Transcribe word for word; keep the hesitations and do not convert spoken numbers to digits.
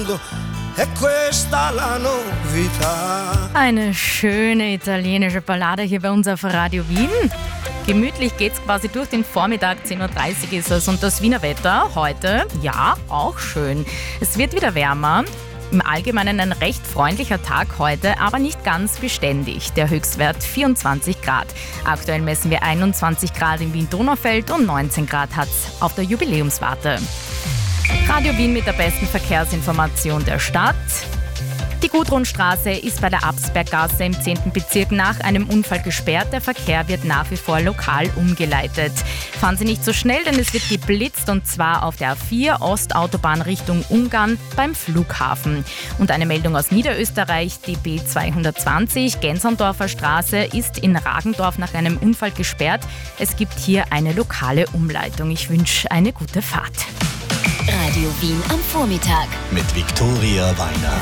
mondo e questa la novità. Eine schöne italienische Ballade hier bei uns auf Radio Wien. Gemütlich geht's quasi durch den Vormittag, zehn Uhr dreißig ist es. Und das Wiener Wetter heute, ja, auch schön. Es wird wieder wärmer. Im Allgemeinen ein recht freundlicher Tag heute, aber nicht ganz beständig. Der Höchstwert vierundzwanzig Grad. Aktuell messen wir einundzwanzig Grad in Wien-Donaufeld und neunzehn Grad hat's auf der Jubiläumswarte. Radio Wien mit der besten Verkehrsinformation der Stadt. Die Gudrunstraße ist bei der Absberggasse im zehnten Bezirk nach einem Unfall gesperrt. Der Verkehr wird nach wie vor lokal umgeleitet. Fahren Sie nicht so schnell, denn es wird geblitzt, und zwar auf der A vier Ostautobahn Richtung Ungarn beim Flughafen. Und eine Meldung aus Niederösterreich, die B zweihundertzwanzig Gensandorfer Straße ist in Ragendorf nach einem Unfall gesperrt. Es gibt hier eine lokale Umleitung. Ich wünsche eine gute Fahrt. Radio Wien am Vormittag mit Viktoria Weiner.